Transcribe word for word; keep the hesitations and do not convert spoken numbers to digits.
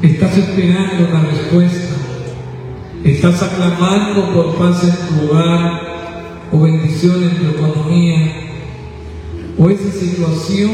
Estás esperando una respuesta. Estás aclamando por paz en tu hogar o bendición en tu economía o esa situación